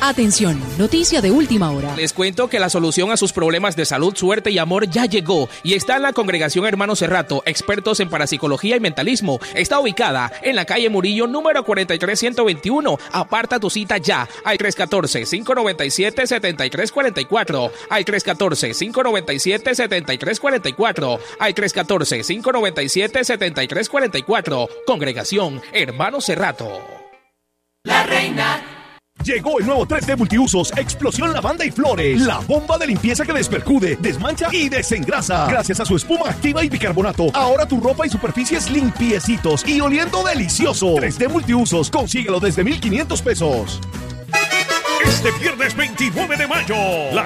Atención, noticia de última hora. Les cuento que la solución a sus problemas de salud, suerte y amor ya llegó y está en la Congregación Hermano Cerrato, expertos en parapsicología y mentalismo. Está ubicada en la calle Murillo, número 43121. Aparta tu cita ya al 314-597-7344, al 314-597-7344, al 314-597-7344. Congregación Hermano Cerrato. La reina. Llegó el nuevo 3D Multiusos, Explosión Lavanda y Flores. La bomba de limpieza que despercude, desmancha y desengrasa. Gracias a su espuma activa y bicarbonato, ahora tu ropa y superficies limpiecitos y oliendo delicioso. 3D Multiusos, consíguelo desde $1,500. Este viernes 29 de mayo, la